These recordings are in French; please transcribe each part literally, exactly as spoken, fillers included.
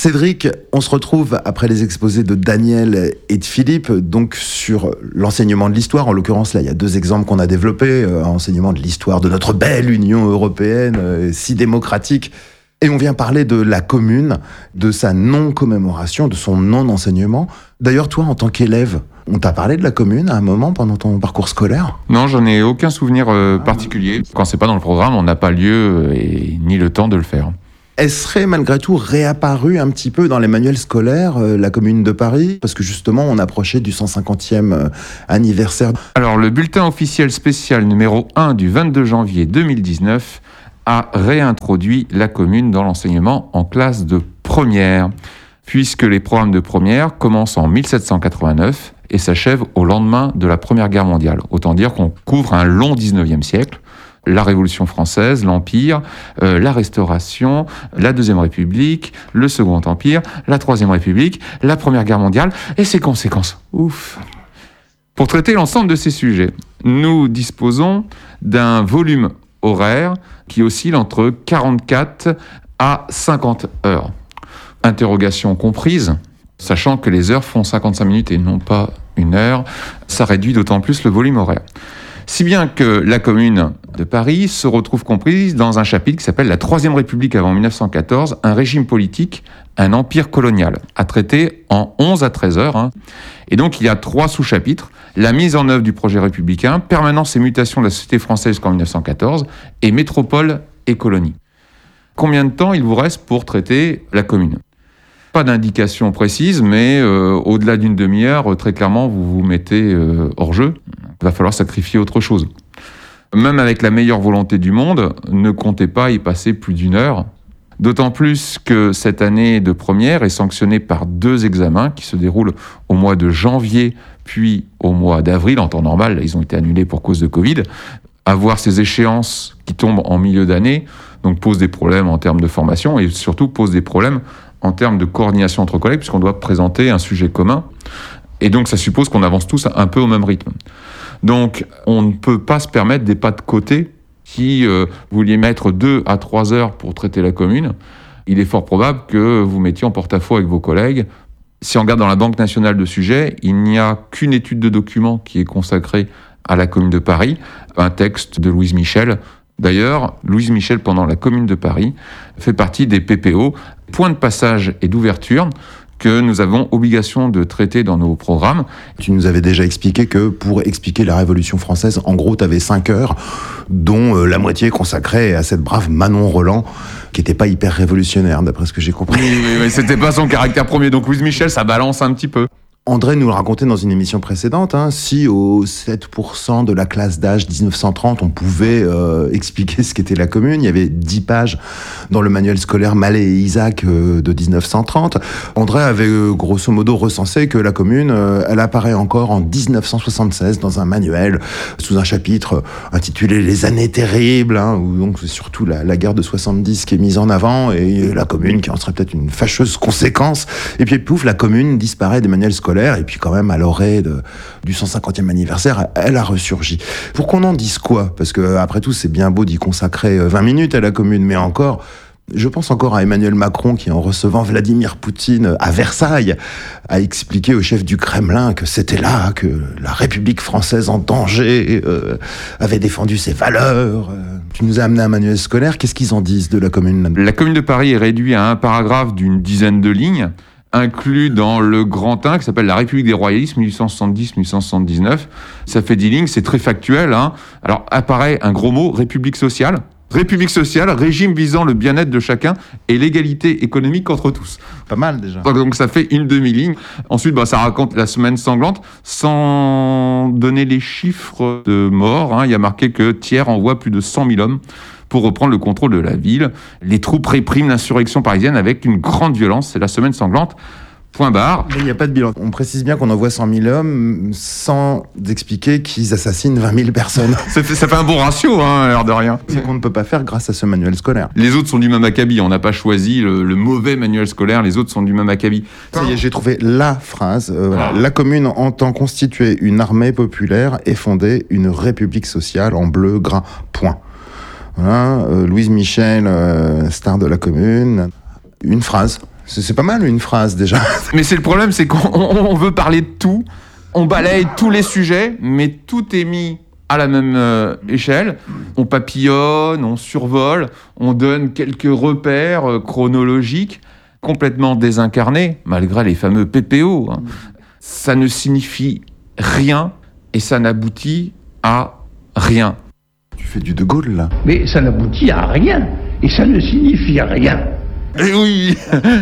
Cédric, on se retrouve après les exposés de Daniel et de Philippe, donc sur l'enseignement de l'histoire. En l'occurrence, là, il y a deux exemples qu'on a développés. Euh, enseignement de l'histoire de notre belle Union européenne, euh, si démocratique. Et on vient parler de la commune, de sa non-commémoration, de son non-enseignement. D'ailleurs, toi, en tant qu'élève, on t'a parlé de la commune à un moment pendant ton parcours scolaire ? Non, j'en ai aucun souvenir euh, particulier. Quand c'est pas dans le programme, on n'a pas lieu et ni le temps de le faire. Elle serait malgré tout réapparue un petit peu dans les manuels scolaires, euh, la Commune de Paris, parce que justement on approchait du cent cinquantième euh, anniversaire. Alors le bulletin officiel spécial numéro un du vingt-deux janvier deux mille dix-neuf a réintroduit la commune dans l'enseignement en classe de première, puisque les programmes de première commencent en mille sept cent quatre-vingt-neuf et s'achèvent au lendemain de la Première Guerre mondiale. Autant dire qu'on couvre un long dix-neuvième siècle. La Révolution française, l'Empire, euh, la Restauration, la Deuxième République, le Second Empire, la Troisième République, la Première Guerre mondiale et ses conséquences. Ouf. Pour traiter l'ensemble de ces sujets, nous disposons d'un volume horaire qui oscille entre quarante-quatre à cinquante heures. Interrogations comprises, sachant que les heures font cinquante-cinq minutes et non pas une heure, ça réduit d'autant plus le volume horaire. Si bien que la Commune de Paris se retrouve comprise dans un chapitre qui s'appelle « La Troisième République avant mille neuf cent quatorze, un régime politique, un empire colonial », à traiter en onze à treize heures. Hein. Et donc il y a trois sous-chapitres, la mise en œuvre du projet républicain, permanence et mutation de la société française jusqu'en mille neuf cent quatorze, et métropole et colonie. Combien de temps il vous reste pour traiter la Commune ? Pas d'indication précise, mais euh, au-delà d'une demi-heure, très clairement, vous vous mettez euh, hors jeu. Il va falloir sacrifier autre chose. Même avec la meilleure volonté du monde, ne comptez pas y passer plus d'une heure. D'autant plus que cette année de première est sanctionnée par deux examens qui se déroulent au mois de janvier puis au mois d'avril. En temps normal, ils ont été annulés pour cause de Covid. Avoir ces échéances qui tombent en milieu d'année donc pose des problèmes en termes de formation et surtout pose des problèmes en termes de coordination entre collègues puisqu'on doit présenter un sujet commun. Et donc ça suppose qu'on avance tous un peu au même rythme. Donc, on ne peut pas se permettre des pas de côté. Si euh, vous vouliez mettre deux à trois heures pour traiter la commune, il est fort probable que vous mettiez en porte-à-faux avec vos collègues. Si on regarde dans la Banque nationale de sujets, il n'y a qu'une étude de document qui est consacrée à la Commune de Paris, un texte de Louise Michel. D'ailleurs, Louise Michel, pendant la Commune de Paris, fait partie des P P O, points de passage et d'ouverture, que nous avons obligation de traiter dans nos programmes. Tu nous avais déjà expliqué que pour expliquer la Révolution française, en gros, tu avais cinq heures, dont euh, la moitié consacrée à cette brave Manon Roland, qui n'était pas hyper révolutionnaire, d'après ce que j'ai compris. Oui, oui, oui, c'était pas son caractère premier. Donc Louise Michel, ça balance un petit peu. André nous le racontait dans une émission précédente, hein, si aux sept pour cent de la classe d'âge dix-neuf cent trente, on pouvait euh, expliquer ce qu'était la commune, il y avait dix pages dans le manuel scolaire Mallet et Isaac euh, de dix-neuf cent trente. André avait euh, grosso modo recensé que la commune, euh, elle apparaît encore en dix-neuf cent soixante-seize dans un manuel, sous un chapitre euh, intitulé « Les années terribles hein, », où donc c'est surtout la, la guerre de soixante-dix qui est mise en avant, et la commune qui en serait peut-être une fâcheuse conséquence. Et puis pouf, la commune disparaît des manuels scolaires. Et puis quand même, à l'orée de, du cent cinquantième anniversaire, elle a ressurgi. Pour qu'on en dise quoi ? Parce que après tout, c'est bien beau d'y consacrer vingt minutes à la commune, mais encore, je pense encore à Emmanuel Macron qui, en recevant Vladimir Poutine à Versailles, a expliqué au chef du Kremlin que c'était là que la République française en danger euh, avait défendu ses valeurs. Tu nous as amené un manuel scolaire. Qu'est-ce qu'ils en disent de la commune ? La commune de Paris est réduite à un paragraphe d'une dizaine de lignes, inclus dans le grand un qui s'appelle La République des royalistes mille huit cent soixante-dix à mille huit cent soixante-dix-neuf. Ça fait dix lignes, c'est très factuel. Hein. Alors apparaît un gros mot, République sociale. République sociale, régime visant le bien-être de chacun et l'égalité économique entre tous. Pas mal déjà. Donc ça fait une demi-ligne. Ensuite, bah, ça raconte la semaine sanglante, sans donner les chiffres de morts. Hein. Il y a marqué que Thiers envoie plus de cent mille hommes pour reprendre le contrôle de la ville. Les troupes répriment l'insurrection parisienne avec une grande violence. C'est la semaine sanglante. Point barre. Mais il n'y a pas de bilan. On précise bien qu'on envoie cent mille hommes sans expliquer qu'ils assassinent vingt mille personnes. ça, fait, ça fait un bon ratio, hein, l'air de rien. C'est qu'on ne peut pas faire grâce à ce manuel scolaire. Les autres sont du même acabit. On n'a pas choisi le, le mauvais manuel scolaire. Les autres sont du même acabit. Ça y est, j'ai trouvé la phrase. Euh, voilà. Ah. La commune entend constituer une armée populaire et fonder une république sociale en bleu, gras, point. Voilà, euh, Louise Michel, euh, star de la commune. Une phrase. C'est, c'est pas mal une phrase déjà. Mais c'est le problème, c'est qu'on on veut parler de tout, on balaye tous les sujets, mais tout est mis à la même euh, échelle. On papillonne, on survole, on donne quelques repères euh, chronologiques complètement désincarnés, malgré les fameux P P O. Hein. Ça ne signifie rien et ça n'aboutit à rien. Tu fais du De Gaulle, là. Mais ça n'aboutit à rien et ça ne signifie rien. Et oui.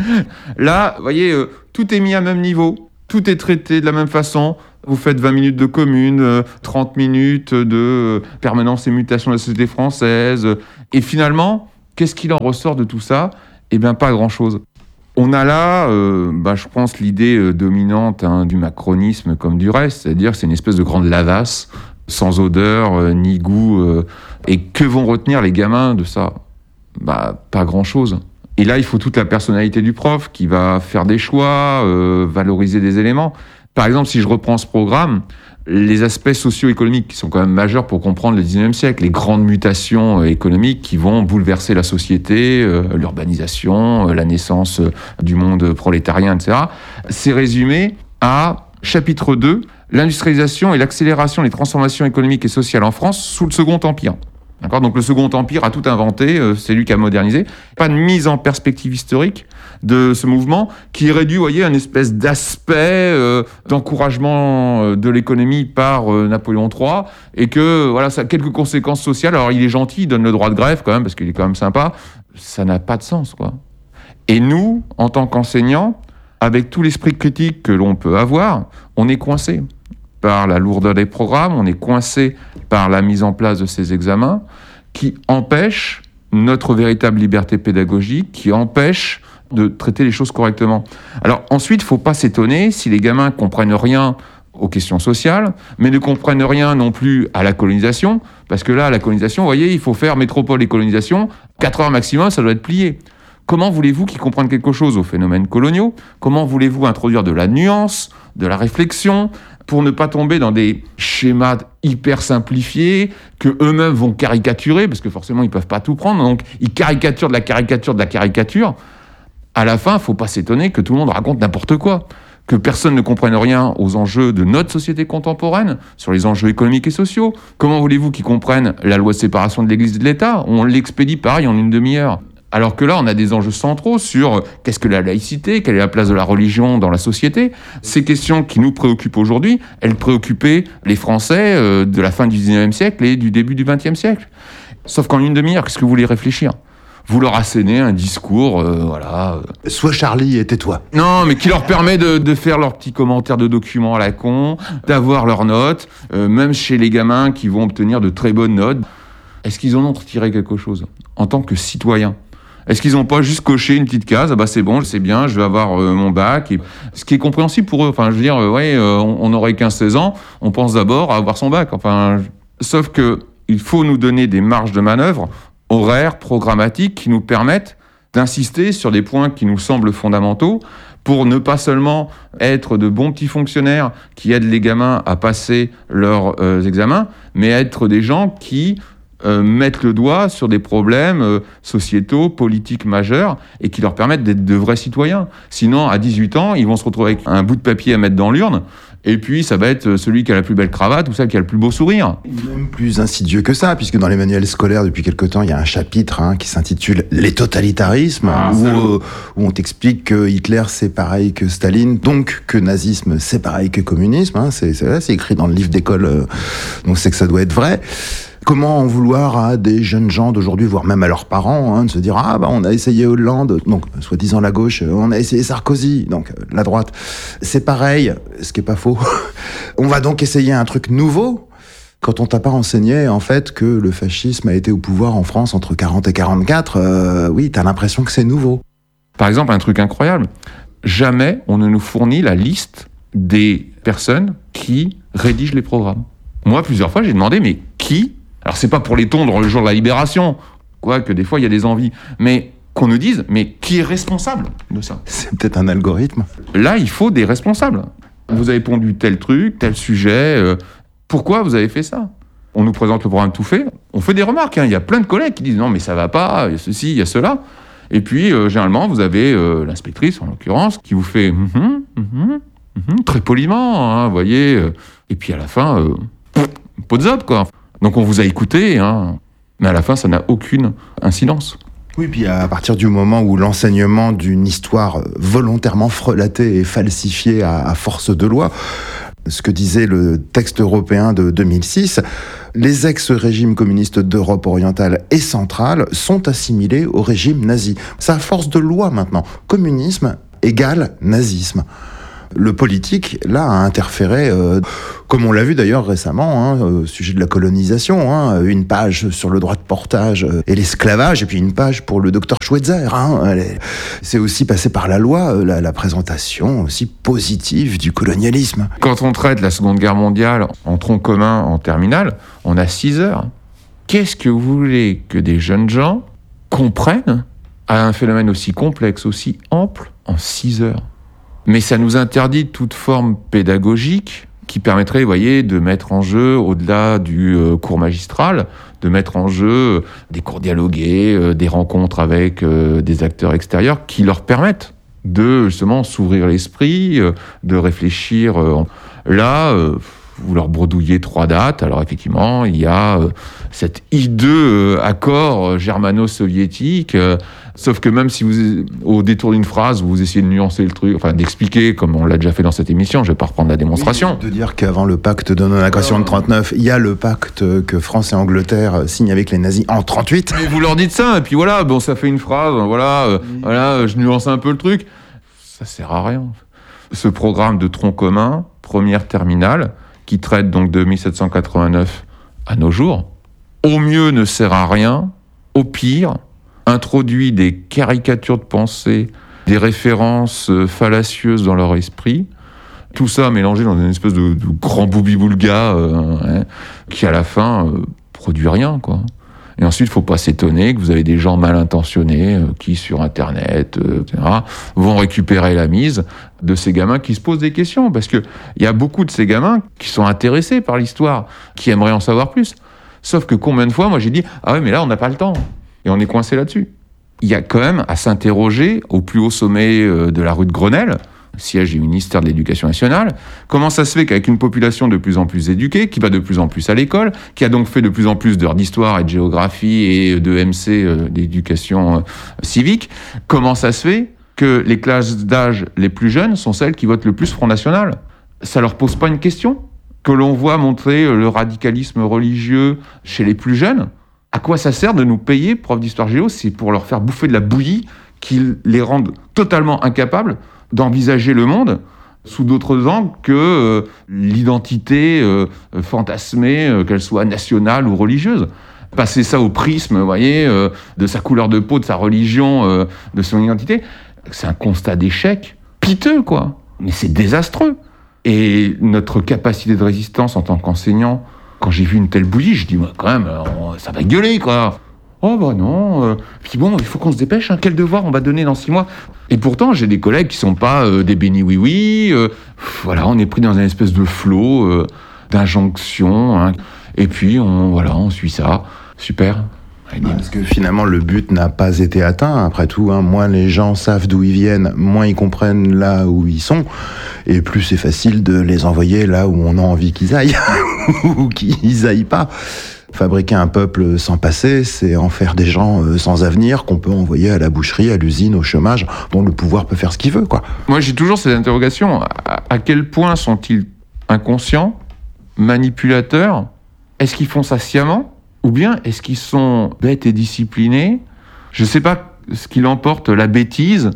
Là, vous voyez, euh, tout est mis à même niveau, tout est traité de la même façon. Vous faites vingt minutes de commune, euh, trente minutes de euh, permanence et mutation de la société française. Euh, et finalement, qu'est-ce qu'il en ressort de tout ça ? Eh bien, pas grand-chose. On a là, euh, bah, je pense, l'idée euh, dominante hein, du macronisme comme du reste, c'est-à-dire que c'est une espèce de grande lavasse, sans odeur, euh, ni goût. Euh, et que vont retenir les gamins de ça ? Bah, pas grand-chose. Et là, il faut toute la personnalité du prof qui va faire des choix, euh, valoriser des éléments. Par exemple, si je reprends ce programme, les aspects socio-économiques qui sont quand même majeurs pour comprendre le dix-neuvième siècle, les grandes mutations euh, économiques qui vont bouleverser la société, euh, l'urbanisation, euh, la naissance euh, du monde prolétarien, et cetera, c'est résumé à chapitre deux, l'industrialisation et l'accélération des transformations économiques et sociales en France sous le Second Empire. D'accord ? Donc le Second Empire a tout inventé, euh, c'est lui qui a modernisé. Pas de mise en perspective historique de ce mouvement qui réduit, vous voyez, un espèce d'aspect euh, d'encouragement euh, de l'économie par euh, Napoléon trois et que voilà, ça a quelques conséquences sociales. Alors il est gentil, il donne le droit de grève quand même parce qu'il est quand même sympa. Ça n'a pas de sens, quoi. Et nous, en tant qu'enseignants, avec tout l'esprit critique que l'on peut avoir, on est coincés par la lourdeur des programmes, on est coincé par la mise en place de ces examens qui empêchent notre véritable liberté pédagogique, qui empêchent de traiter les choses correctement. Alors ensuite, il ne faut pas s'étonner si les gamins ne comprennent rien aux questions sociales, mais ne comprennent rien non plus à la colonisation, parce que là, à la colonisation, vous voyez, il faut faire métropole et colonisation, quatre heures maximum, ça doit être plié. Comment voulez-vous qu'ils comprennent quelque chose aux phénomènes coloniaux ? Comment voulez-vous introduire de la nuance, de la réflexion, pour ne pas tomber dans des schémas hyper simplifiés que eux-mêmes vont caricaturer, parce que forcément, ils ne peuvent pas tout prendre, donc ils caricaturent de la caricature de la caricature. À la fin, il ne faut pas s'étonner que tout le monde raconte n'importe quoi, que personne ne comprenne rien aux enjeux de notre société contemporaine, sur les enjeux économiques et sociaux. Comment voulez-vous qu'ils comprennent la loi de séparation de l'Église et de l'État ? On l'expédie pareil en une demi-heure. Alors que là, on a des enjeux centraux sur qu'est-ce que la laïcité, quelle est la place de la religion dans la société. Ces questions qui nous préoccupent aujourd'hui, elles préoccupaient les Français euh, de la fin du dix-neuvième siècle et du début du vingtième siècle. Sauf qu'en une demi-heure, qu'est-ce que vous voulez réfléchir ? Vous leur assénez un discours, euh, voilà... Euh... Sois Charlie et tais-toi. Non, mais qui leur permet de, de faire leurs petits commentaires de documents à la con, d'avoir leurs notes, euh, même chez les gamins qui vont obtenir de très bonnes notes. Est-ce qu'ils en ont retiré quelque chose en tant que citoyens ? Est-ce qu'ils n'ont pas juste coché une petite case ? Ah bah c'est bon, c'est bien, je vais avoir euh, mon bac. Et... Ce qui est compréhensible pour eux. Enfin, je veux dire, euh, ouais, euh, on, on aurait quinze seize ans, on pense d'abord à avoir son bac. Enfin, je... Sauf que il faut nous donner des marges de manœuvre horaires, programmatiques, qui nous permettent d'insister sur des points qui nous semblent fondamentaux pour ne pas seulement être de bons petits fonctionnaires qui aident les gamins à passer leurs euh, examens, mais être des gens qui... Euh, mettre le doigt sur des problèmes euh, sociétaux, politiques majeurs et qui leur permettent d'être de vrais citoyens. Sinon, à dix-huit ans, ils vont se retrouver avec un bout de papier à mettre dans l'urne et puis ça va être celui qui a la plus belle cravate ou celle qui a le plus beau sourire. Même plus insidieux que ça, puisque dans les manuels scolaires, depuis quelque temps, il y a un chapitre hein, qui s'intitule « Les totalitarismes ah, » où, euh, où on t'explique que Hitler c'est pareil que Staline, donc que nazisme c'est pareil que communisme. Hein, c'est, c'est, c'est écrit dans le livre d'école, euh, donc c'est que ça doit être vrai. Comment en vouloir à des jeunes gens d'aujourd'hui, voire même à leurs parents, hein, de se dire « Ah, bah, on a essayé Hollande, donc soi-disant la gauche, on a essayé Sarkozy, donc la droite. » C'est pareil, ce qui est pas faux. On va donc essayer un truc nouveau quand on t'a pas enseigné, en fait, que le fascisme a été au pouvoir en France entre quarante et quarante-quatre. Euh, oui, t'as l'impression que c'est nouveau. Par exemple, un truc incroyable, jamais on ne nous fournit la liste des personnes qui rédigent les programmes. Moi, plusieurs fois, j'ai demandé, mais qui ? Alors, c'est pas pour les tondre le jour de la libération, quoique des fois, il y a des envies, mais qu'on nous dise, mais qui est responsable de ça ? C'est peut-être un algorithme. Là, il faut des responsables. Vous avez pondu tel truc, tel sujet, euh, pourquoi vous avez fait ça ? On nous présente le programme tout fait, on fait des remarques, hein. Il y a plein de collègues qui disent, non, mais ça va pas, il y a ceci, il y a cela. Et puis, euh, généralement, vous avez euh, l'inspectrice, en l'occurrence, qui vous fait mm -hmm, mm -hmm, mm -hmm, très poliment, hein, vous voyez. Euh, et puis, à la fin, euh, pot de zop, quoi. Donc, on vous a écouté, hein, mais à la fin, ça n'a aucune incidence. Oui, puis à partir du moment où l'enseignement d'une histoire volontairement frelatée et falsifiée à, à force de loi, ce que disait le texte européen de deux mille six, les ex-régimes communistes d'Europe orientale et centrale sont assimilés au régime nazi. C'est à force de loi maintenant. Communisme égale nazisme. Le politique, là, a interféré, euh, comme on l'a vu d'ailleurs récemment, hein, au sujet de la colonisation, hein, une page sur le droit de portage et l'esclavage, et puis une page pour le docteur Schweitzer. Hein, c'est aussi passé par la loi, la, la présentation aussi positive du colonialisme. Quand on traite la Seconde Guerre mondiale en tronc commun, en terminale, on a six heures. Qu'est-ce que vous voulez que des jeunes gens comprennent à un phénomène aussi complexe, aussi ample, en six heures ? Mais ça nous interdit toute forme pédagogique qui permettrait, vous voyez, de mettre en jeu, au-delà du euh, cours magistral, de mettre en jeu des cours dialogués, euh, des rencontres avec euh, des acteurs extérieurs qui leur permettent de, justement, s'ouvrir l'esprit, euh, de réfléchir. Euh, là, euh, vous leur bredouillez trois dates. Alors, effectivement, il y a euh, cet hideux euh, accord germano-soviétique. Euh, sauf que même si vous, au détour d'une phrase, vous essayez de nuancer le truc, enfin d'expliquer, comme on l'a déjà fait dans cette émission, je ne vais pas reprendre la démonstration. Oui, de dire qu'avant le pacte de non-agression de trente-neuf, il y a le pacte que France et Angleterre signent avec les nazis en trente-huit. Mais vous leur dites ça, et puis voilà, bon, ça fait une phrase, voilà, euh, oui. voilà, je nuance un peu le truc. Ça sert à rien. Ce programme de tronc commun, première terminale, qui traite donc de dix-sept cent quatre-vingt-neuf à nos jours, au mieux ne sert à rien, au pire, introduit des caricatures de pensée, des références fallacieuses dans leur esprit, tout ça mélangé dans une espèce de, de grand boubi-boulga euh, hein, qui, à la fin, euh, produit rien, quoi. Et ensuite, il ne faut pas s'étonner que vous avez des gens mal intentionnés euh, qui, sur Internet, euh, et cetera, vont récupérer la mise de ces gamins qui se posent des questions. Parce qu'il y a beaucoup de ces gamins qui sont intéressés par l'histoire, qui aimeraient en savoir plus. Sauf que combien de fois, moi, j'ai dit « Ah ouais, mais là, on n'a pas le temps. » Et on est coincé là-dessus. Il y a quand même à s'interroger au plus haut sommet euh, de la rue de Grenelle, siège du ministère de l'Éducation nationale, comment ça se fait qu'avec une population de plus en plus éduquée, qui va de plus en plus à l'école, qui a donc fait de plus en plus d'heures d'histoire et de géographie et de M C, euh, d'éducation euh, civique, comment ça se fait que les classes d'âge les plus jeunes sont celles qui votent le plus Front National ? Ça leur pose pas une question ? Que l'on voit montrer le radicalisme religieux chez les plus jeunes ? À quoi ça sert de nous payer profs d'histoire géo ? C'est pour leur faire bouffer de la bouillie qui les rendent totalement incapables d'envisager le monde sous d'autres angles que euh, l'identité euh, fantasmée, euh, qu'elle soit nationale ou religieuse. Passer ça au prisme, vous voyez, euh, de sa couleur de peau, de sa religion, euh, de son identité, c'est un constat d'échec piteux, quoi. Mais c'est désastreux. Et notre capacité de résistance en tant qu'enseignant, quand j'ai vu une telle bouillie, je dis, ouais, quand même, ça va gueuler, quoi. Oh bah non, euh, puis bon, il faut qu'on se dépêche, hein, quel devoir on va donner dans six mois ? Et pourtant, j'ai des collègues qui sont pas euh, des bénis oui-oui, euh, voilà, on est pris dans un espèce de flot euh, d'injonctions, hein, et puis on, voilà, on suit ça, super. Parce que finalement, le but n'a pas été atteint, après tout, hein, moins les gens savent d'où ils viennent, moins ils comprennent là où ils sont, et plus c'est facile de les envoyer là où on a envie qu'ils aillent, ou qu'ils aillent pas. Fabriquer un peuple sans passé, c'est en faire des gens euh, sans avenir qu'on peut envoyer à la boucherie, à l'usine, au chômage, dont le pouvoir peut faire ce qu'il veut, quoi. Moi, j'ai toujours cette interrogation. À, à quel point sont-ils inconscients, manipulateurs ? Est-ce qu'ils font ça sciemment ? Ou bien est-ce qu'ils sont bêtes et disciplinés ? Je ne sais pas ce qui l'emporte, la bêtise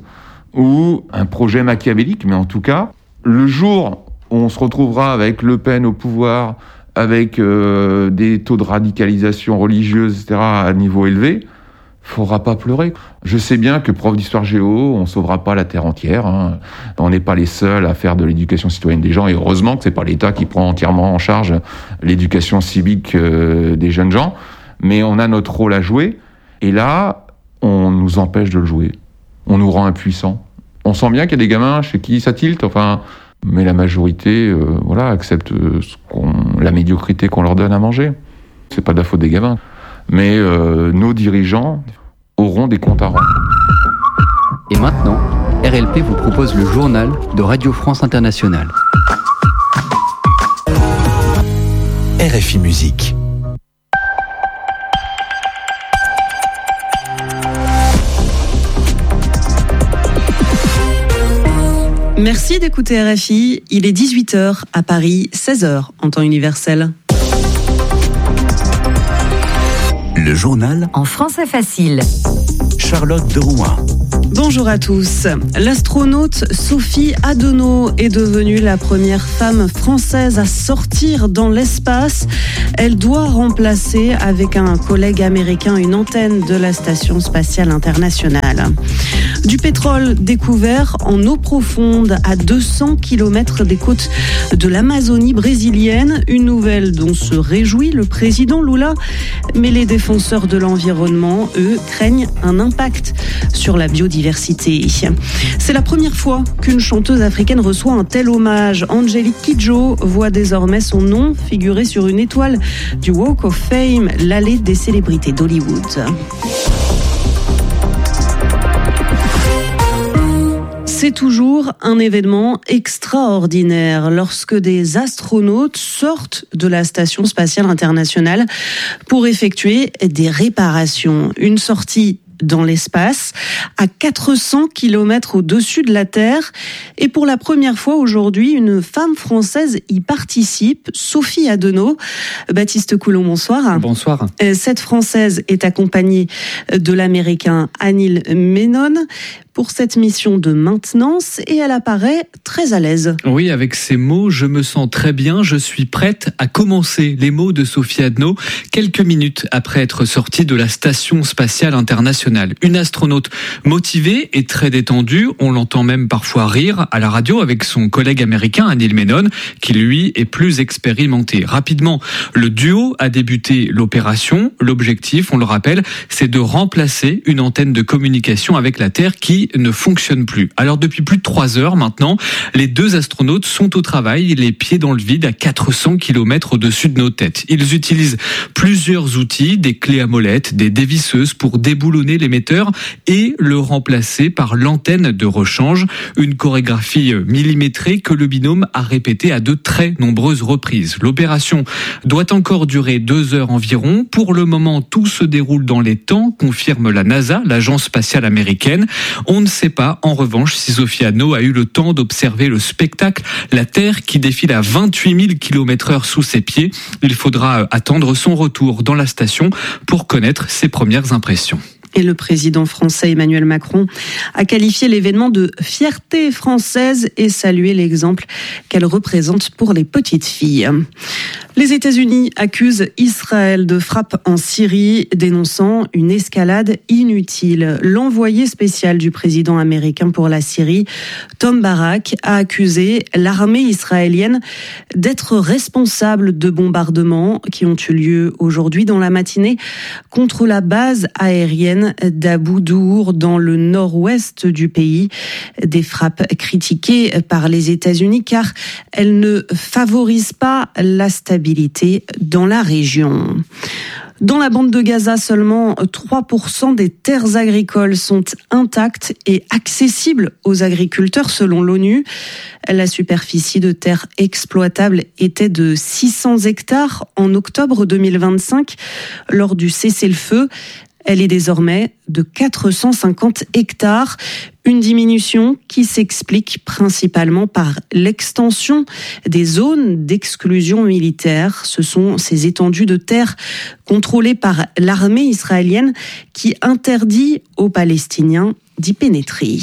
ou un projet machiavélique, mais en tout cas, le jour où on se retrouvera avec Le Pen au pouvoir, avec euh, des taux de radicalisation religieuse, et cetera, à niveau élevé, il ne faudra pas pleurer. Je sais bien que prof d'histoire géo, on ne sauvera pas la terre entière. Hein. On n'est pas les seuls à faire de l'éducation citoyenne des gens, et heureusement que ce n'est pas l'État qui prend entièrement en charge l'éducation civique euh, des jeunes gens. Mais on a notre rôle à jouer, et là, on nous empêche de le jouer. On nous rend impuissants. On sent bien qu'il y a des gamins chez qui ça tilte, enfin... Mais la majorité, euh, voilà, accepte ce qu'on, la médiocrité qu'on leur donne à manger. C'est pas de la faute des gamins. Mais euh, nos dirigeants auront des comptes à rendre. Et maintenant, R L P vous propose le journal de Radio France Internationale. R F I Musique. Merci d'écouter R F I. Il est dix-huit heures à Paris, seize heures en temps universel. Le journal en français facile. Charlotte Derouin. Bonjour à tous. L'astronaute Sophie Adenau est devenue la première femme française à sortir dans l'espace. Elle doit remplacer avec un collègue américain une antenne de la Station spatiale internationale. Du pétrole découvert en eau profonde à deux cents kilomètres des côtes de l'Amazonie brésilienne. Une nouvelle dont se réjouit le président Lula. Mais les défenseurs de l'environnement, eux, craignent un impact sur la biodiversité. C'est la première fois qu'une chanteuse africaine reçoit un tel hommage. Angélique Kidjo voit désormais son nom figurer sur une étoile du Walk of Fame, l'allée des célébrités d'Hollywood. C'est toujours un événement extraordinaire lorsque des astronautes sortent de la Station spatiale internationale pour effectuer des réparations. Une sortie dans l'espace, à quatre cents kilomètres au-dessus de la Terre. Et pour la première fois aujourd'hui, une femme française y participe, Sophie Adenau. Baptiste Coulon, bonsoir. Bonsoir. Cette Française est accompagnée de l'Américain Anil Menon pour cette mission de maintenance et elle apparaît très à l'aise. Oui, avec ces mots, je me sens très bien, je suis prête à commencer. Les mots de Sophie Adenau, quelques minutes après être sortie de la Station spatiale internationale. Une astronaute motivée et très détendue, on l'entend même parfois rire à la radio avec son collègue américain Anil Menon, qui lui est plus expérimenté. Rapidement, le duo a débuté l'opération. L'objectif, on le rappelle, c'est de remplacer une antenne de communication avec la Terre qui ne fonctionne plus. Alors depuis plus de trois heures maintenant, les deux astronautes sont au travail, les pieds dans le vide à quatre cents kilomètres au-dessus de nos têtes. Ils utilisent plusieurs outils, des clés à molette, des dévisseuses pour déboulonner l'émetteur et le remplacer par l'antenne de rechange, une chorégraphie millimétrée que le binôme a répétée à de très nombreuses reprises. L'opération doit encore durer deux heures environ. Pour le moment, tout se déroule dans les temps, confirme la NASA, l'agence spatiale américaine. On ne sait pas, en revanche, si Sophie Adenau a eu le temps d'observer le spectacle, la Terre qui défile à vingt-huit mille kilomètres heure sous ses pieds. Il faudra attendre son retour dans la station pour connaître ses premières impressions. Et le président français Emmanuel Macron a qualifié l'événement de fierté française et salué l'exemple qu'elle représente pour les petites filles. Les États-Unis accusent Israël de frappe en Syrie, dénonçant une escalade inutile. L'envoyé spécial du président américain pour la Syrie, Tom Barak, a accusé l'armée israélienne d'être responsable de bombardements qui ont eu lieu aujourd'hui dans la matinée contre la base aérienne d'Abu Dour dans le nord-ouest du pays. Des frappes critiquées par les États-Unis car elles ne favorisent pas la stabilité dans la région. Dans la bande de Gaza, seulement trois pour cent des terres agricoles sont intactes et accessibles aux agriculteurs selon l'ONU. La superficie de terres exploitables était de six cents hectares en octobre deux mille vingt-cinq lors du cessez-le-feu. Elle est désormais de quatre cent cinquante hectares, une diminution qui s'explique principalement par l'extension des zones d'exclusion militaire. Ce sont ces étendues de terre contrôlées par l'armée israélienne qui interdit aux Palestiniens d'y pénétrer.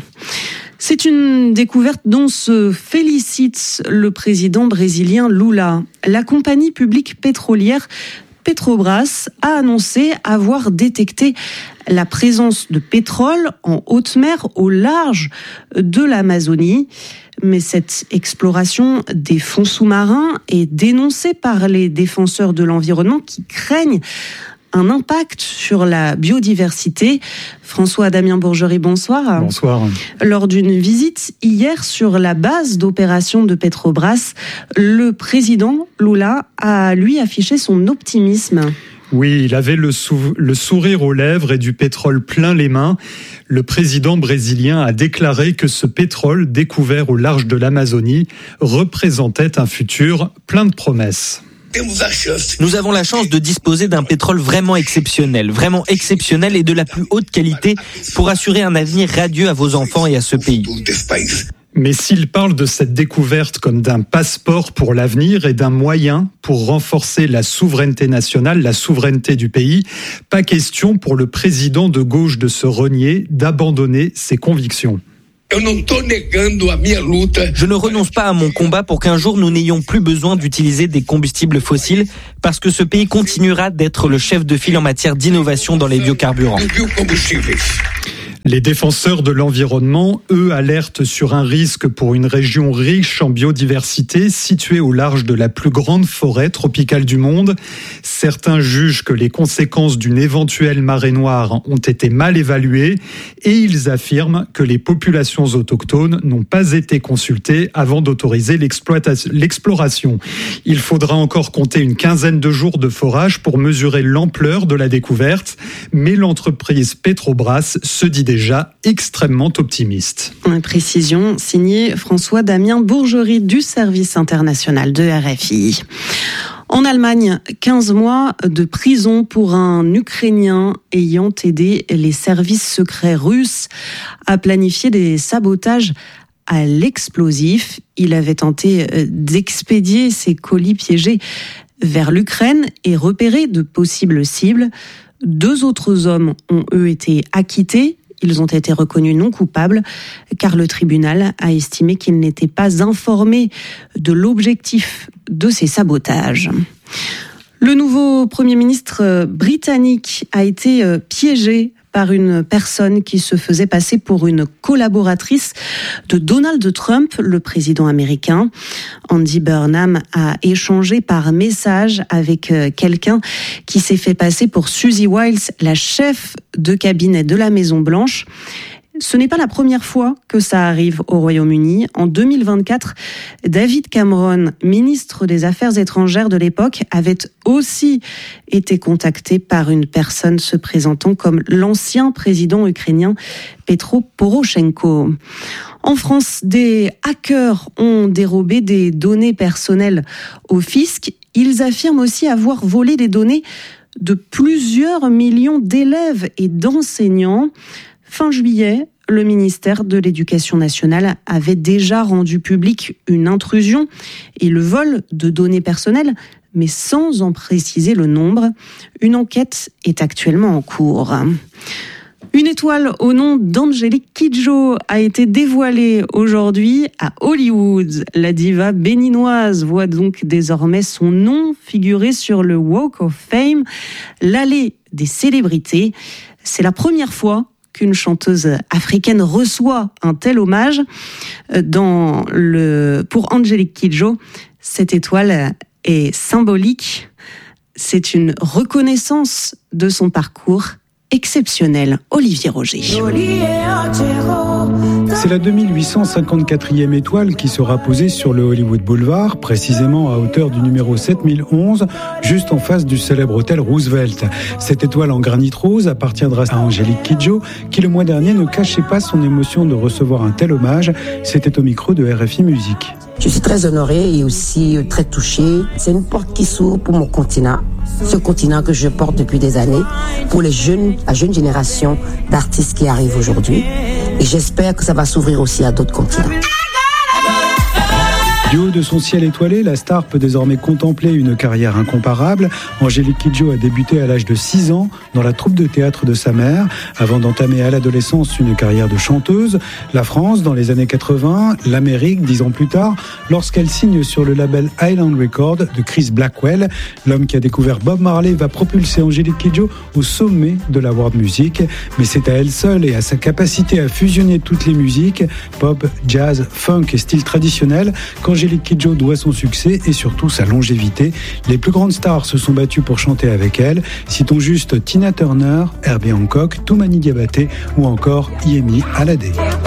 C'est une découverte dont se félicite le président brésilien Lula. La compagnie publique pétrolière Petrobras a annoncé avoir détecté la présence de pétrole en haute mer au large de l'Amazonie. Mais cette exploration des fonds sous-marins est dénoncée par les défenseurs de l'environnement qui craignent un impact sur la biodiversité. François Damien Bourgerie, bonsoir. Bonsoir. Lors d'une visite hier sur la base d'opération de Petrobras, le président Lula a lui affiché son optimisme. Oui, il avait le, sou- le sourire aux lèvres et du pétrole plein les mains. Le président brésilien a déclaré que ce pétrole découvert au large de l'Amazonie représentait un futur plein de promesses. Nous avons la chance de disposer d'un pétrole vraiment exceptionnel, vraiment exceptionnel et de la plus haute qualité pour assurer un avenir radieux à vos enfants et à ce pays. Mais s'il parle de cette découverte comme d'un passeport pour l'avenir et d'un moyen pour renforcer la souveraineté nationale, la souveraineté du pays, pas question pour le président de gauche de se renier, d'abandonner ses convictions. Je ne renonce pas à mon combat pour qu'un jour nous n'ayons plus besoin d'utiliser des combustibles fossiles parce que ce pays continuera d'être le chef de file en matière d'innovation dans les biocarburants. Les défenseurs de l'environnement, eux, alertent sur un risque pour une région riche en biodiversité située au large de la plus grande forêt tropicale du monde. Certains jugent que les conséquences d'une éventuelle marée noire ont été mal évaluées et ils affirment que les populations autochtones n'ont pas été consultées avant d'autoriser l'exploration. Il faudra encore compter une quinzaine de jours de forage pour mesurer l'ampleur de la découverte, mais l'entreprise Petrobras se dit déjà déjà extrêmement optimiste. Une précision signée François-Damien Bourgerie du service international de R F I. En Allemagne, quinze mois de prison pour un Ukrainien ayant aidé les services secrets russes à planifier des sabotages à l'explosif. Il avait tenté d'expédier ses colis piégés vers l'Ukraine et repérer de possibles cibles. Deux autres hommes ont, eux, été acquittés. Ils ont été reconnus non coupables car le tribunal a estimé qu'ils n'étaient pas informés de l'objectif de ces sabotages. Le nouveau Premier ministre britannique a été piégé par une personne qui se faisait passer pour une collaboratrice de Donald Trump, le président américain. Andy Burnham a échangé par message avec quelqu'un qui s'est fait passer pour Susie Wiles, la chef de cabinet de la Maison-Blanche. Ce n'est pas la première fois que ça arrive au Royaume-Uni. En deux mille vingt-quatre, David Cameron, ministre des Affaires étrangères de l'époque, avait aussi été contacté par une personne se présentant comme l'ancien président ukrainien Petro Poroshenko. En France, des hackers ont dérobé des données personnelles au fisc. Ils affirment aussi avoir volé des données de plusieurs millions d'élèves et d'enseignants. Fin juillet, le ministère de l'Éducation nationale avait déjà rendu public une intrusion et le vol de données personnelles, mais sans en préciser le nombre. Une enquête est actuellement en cours. Une étoile au nom d'Angélique Kidjo a été dévoilée aujourd'hui à Hollywood. La diva béninoise voit donc désormais son nom figurer sur le Walk of Fame, l'allée des célébrités. C'est la première fois qu'une chanteuse africaine reçoit un tel hommage. Dans le, pour Angélique Kidjo, cette étoile est symbolique. C'est une reconnaissance de son parcours exceptionnel. Olivier Roger. C'est la deux mille huit cent cinquante-quatrième étoile qui sera posée sur le Hollywood Boulevard, précisément à hauteur du numéro sept mille onze, juste en face du célèbre hôtel Roosevelt. Cette étoile en granit rose appartiendra à Angélique Kidjo, qui le mois dernier ne cachait pas son émotion de recevoir un tel hommage. C'était au micro de R F I Musique. Je suis très honorée et aussi très touchée. C'est une porte qui s'ouvre pour mon continent. Ce continent que je porte depuis des années, pour les jeunes, la jeune génération d'artistes qui arrivent aujourd'hui. Et j'espère que ça va s'ouvrir aussi à d'autres continents. Du haut de son ciel étoilé, la star peut désormais contempler une carrière incomparable. Angélique Kidjo a débuté à l'âge de six ans dans la troupe de théâtre de sa mère, avant d'entamer à l'adolescence une carrière de chanteuse. La France, dans les années quatre-vingts, l'Amérique, dix ans plus tard, lorsqu'elle signe sur le label Island Records de Chris Blackwell. L'homme qui a découvert Bob Marley va propulser Angélique Kidjo au sommet de la world music. Mais c'est à elle seule et à sa capacité à fusionner toutes les musiques, pop, jazz, funk et style traditionnel, qu'Angélique Angélique Kidjo doit son succès et surtout sa longévité. Les plus grandes stars se sont battues pour chanter avec elle. Citons juste Tina Turner, Herbie Hancock, Toumani Diabaté ou encore Yemi Alade.